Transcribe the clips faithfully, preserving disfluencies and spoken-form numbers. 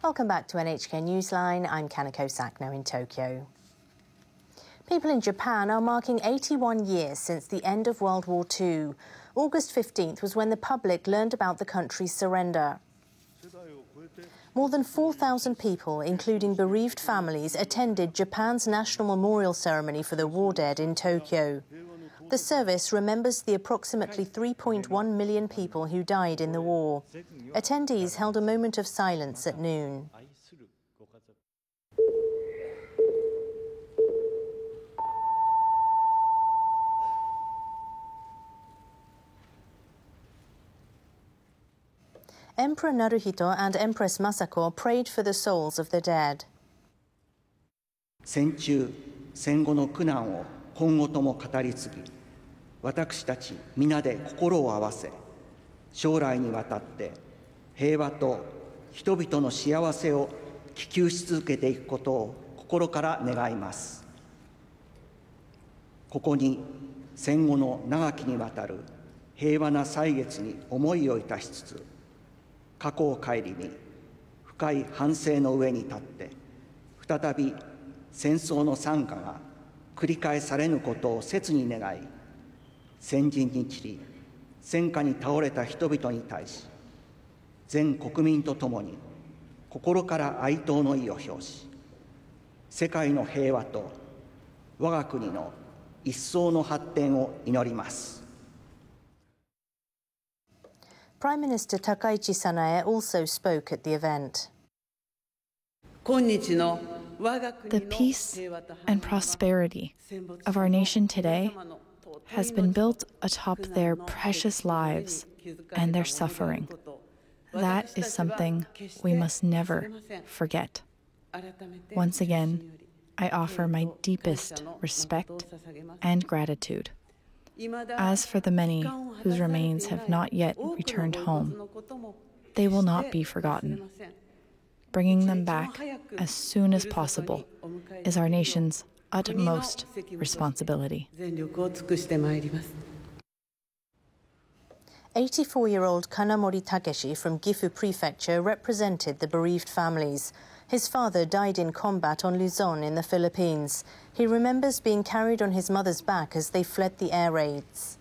Welcome back to N H K Newsline. I'm Kanako Sakno in Tokyo. People in Japan are marking eighty-one years since the end of World War Two. August fifteenth was when the public learned about the country's surrender. More than four thousand people, including bereaved families, attended Japan's national memorial ceremony for the war dead in Tokyo. The service remembers the approximately three point one million people who died in the war. Attendees held a moment of silence at noon. Emperor Naruhito and Empress Masako prayed for the souls of the dead. 戦中、戦後の苦難を今後とも語り継ぎ、私たち皆で心を合わせ、将来にわたって平和と人々の幸せを希求し続けていくことを心から願います。ここに戦後の長きにわたる平和な歳月に思いをいたしつつ、過去を顧み、深い反省の上に立って、再び戦争の惨禍が繰り返されぬことを切に願い、先人に散り、戦火に倒れた人々に対し、全国民とともに心から哀悼の意を表し、世界の平和と我が国の一層の発展を祈ります。 Prime Minister Takaichi Sanae also spoke at the event. The peace and prosperity of our nation today has been built atop their precious lives and their suffering. That is something we must never forget. Once again, I offer my deepest respect and gratitude. As for the many whose remains have not yet returned home, they will not be forgotten. Bringing them back as soon as possible is our nation's utmost responsibility. eighty-four-year-old Kanamori Takeshi from Gifu Prefecture represented the bereaved families. His father died in combat on Luzon in the Philippines. He remembers being carried on his mother's back as they fled the air raids.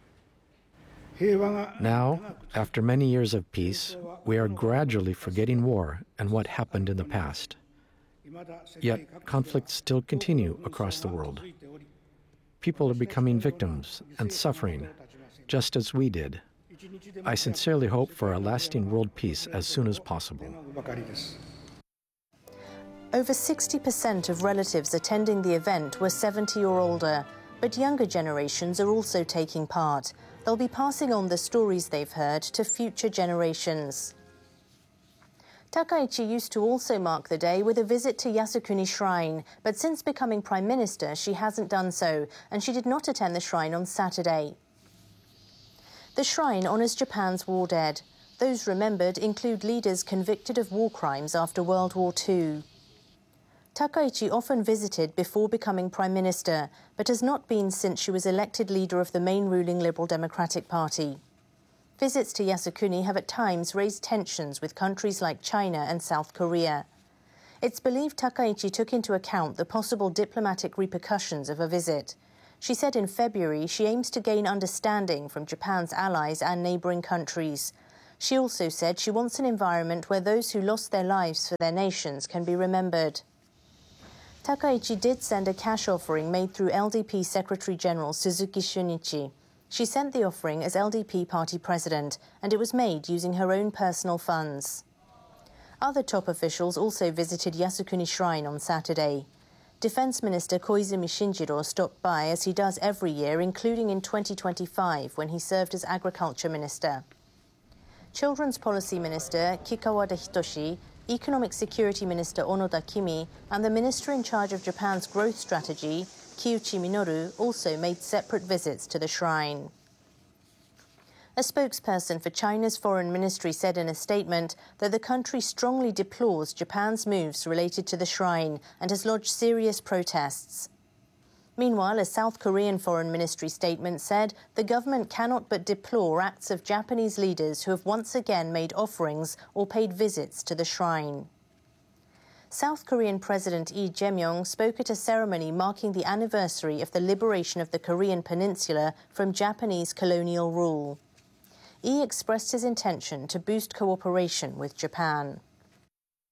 Now, after many years of peace, we are gradually forgetting war and what happened in the past. Yet, conflicts still continue across the world. People are becoming victims and suffering, just as we did. I sincerely hope for a lasting world peace as soon as possible. Over sixty percent of relatives attending the event were seventy or older, but younger generations are also taking part. They'll be passing on the stories they've heard to future generations. Takaichi used to also mark the day with a visit to Yasukuni Shrine, but since becoming Prime Minister, she hasn't done so, and she did not attend the shrine on Saturday. The shrine honours Japan's war dead. Those remembered include leaders convicted of war crimes after World War Two. Takaichi often visited before becoming Prime Minister, but has not been since she was elected leader of the main ruling Liberal Democratic Party. Visits to Yasukuni have at times raised tensions with countries like China and South Korea. It's believed Takaichi took into account the possible diplomatic repercussions of a visit. She said in February she aims to gain understanding from Japan's allies and neighbouring countries. She also said she wants an environment where those who lost their lives for their nations can be remembered. Takaichi did send a cash offering made through L D P Secretary-General Suzuki Shunichi. She sent the offering as L D P party president, and it was made using her own personal funds. Other top officials also visited Yasukuni Shrine on Saturday. Defence Minister Koizumi Shinjiro stopped by as he does every year, including in twenty twenty-five when he served as Agriculture Minister. Children's Policy Minister Kikawada Hitoshi, Economic Security Minister Onoda Kimi, and the Minister in charge of Japan's growth strategy, Kiuchi Minoru, also made separate visits to the shrine. A spokesperson for China's foreign ministry said in a statement that the country strongly deplores Japan's moves related to the shrine and has lodged serious protests. Meanwhile, a South Korean foreign ministry statement said the government cannot but deplore acts of Japanese leaders who have once again made offerings or paid visits to the shrine. South Korean President Lee Jae-myung spoke at a ceremony marking the anniversary of the liberation of the Korean peninsula from Japanese colonial rule. Lee expressed his intention to boost cooperation with Japan.